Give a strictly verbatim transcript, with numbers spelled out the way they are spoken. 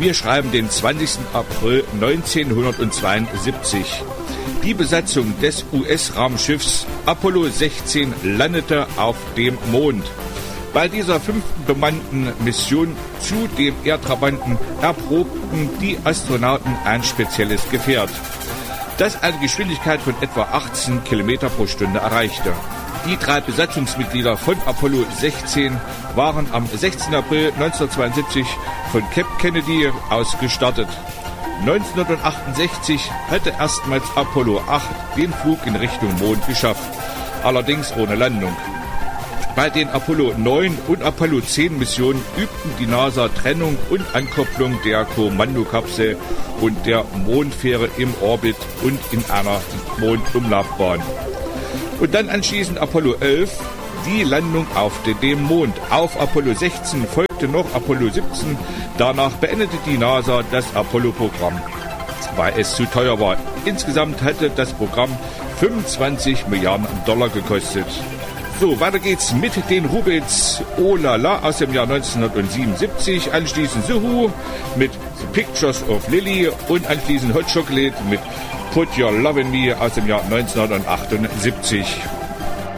Wir schreiben den zwanzigsten April neunzehnhundertzweiundsiebzig. Die Besatzung des U S-Raumschiffs Apollo sechzehn landete auf dem Mond. Bei dieser fünften bemannten Mission zu dem Erdtrabanten erprobten die Astronauten ein spezielles Gefährt, das eine Geschwindigkeit von etwa achtzehn Kilometer pro Stunde erreichte. Die drei Besatzungsmitglieder von Apollo sechzehn waren am sechzehnten April neunzehnhundertzweiundsiebzig von Cape Kennedy aus gestartet. neunzehnhundertachtundsechzig hatte erstmals Apollo acht den Flug in Richtung Mond geschafft, allerdings ohne Landung. Bei den Apollo neun und Apollo zehn Missionen übten die NASA Trennung und Ankopplung der Kommandokapsel und der Mondfähre im Orbit und in einer Mondumlaufbahn. Und dann anschließend Apollo elf, die Landung auf dem Mond. Auf Apollo sechzehn folgte noch Apollo siebzehn. Danach beendete die NASA das Apollo-Programm, weil es zu teuer war. Insgesamt hatte das Programm fünfundzwanzig Milliarden Dollar gekostet. So, weiter geht's mit den Rubits Oh La La aus dem Jahr neunzehnhundertsiebenundsiebzig, anschließend The Who mit The Pictures of Lily und anschließend Hot Chocolate mit Put Your Love in Me aus dem Jahr neunzehnhundertachtundsiebzig.